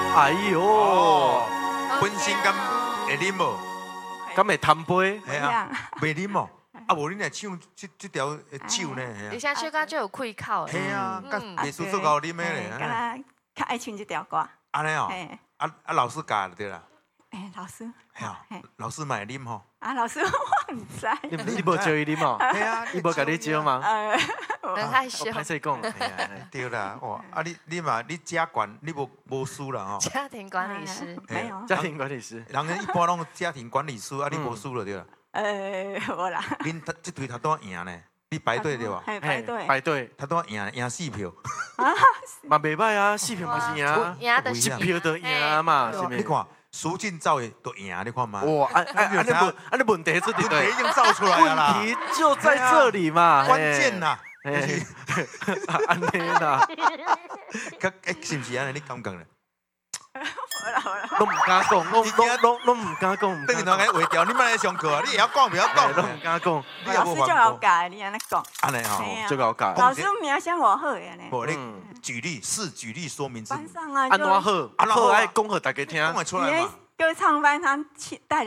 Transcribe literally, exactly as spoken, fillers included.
哎呦， 本身敢会啉无？ 敢会贪杯？ 系啊，袂啉哦。啊，无你来唱这这条酒呢？ 你现在唱歌就有愧靠系啊，甲嗯艺术做够啉的咧。 敢若较爱唱这条歌。 安尼哦，啊啊，老师教就对啦。 哎，老师。 系啊，老师嘛会啉吼。 啊，老师我唔知。 你你无招伊啉哦？ 系啊， 伊无甲你招吗？ 呃， 很害羞。 歹势讲。 系啊，对啦，哇！啊，你你嘛，你家管你无无输啦吼。 家庭管理师。 没有。 家庭管理师。 人一般拢家庭管理师，啊，你无输了对啦。 呃，无啦。 恁这队头拄仔赢呢？你排队对吧？ 排队。 排队。 头拄仔赢赢四票。 啊。 嘛袂歹啊，四票嘛是赢。 赢的一票就赢嘛，是咪？ 你看。苏进造也都赢，你看嘛？ 哇，啊啊啊！你问，啊你问题出伫对，已经造出来了啦。 问题就在这里嘛， 关键呐。 安尼啦。 个诶，是不是安尼？你感觉咧？ 无啦无啦。 拢唔敢讲，拢拢拢拢唔敢讲。 等于哪个话调？你莫来上课啊！你会晓讲，不晓讲。 拢唔敢讲。 老师就要教，你安尼讲。 安尼吼， 就要教。 老师名声我好呀呢。 无你举例，是举例说明。 班上啊， 安怎好？好爱讲互大家听。 讲会出来嘛？ 歌唱班他带